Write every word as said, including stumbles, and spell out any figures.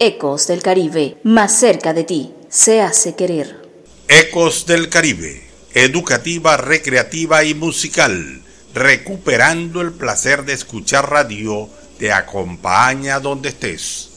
Ecos del Caribe, más cerca de ti, se hace querer. Ecos del Caribe, educativa, recreativa y musical, recuperando el placer de escuchar radio, te acompaña donde estés.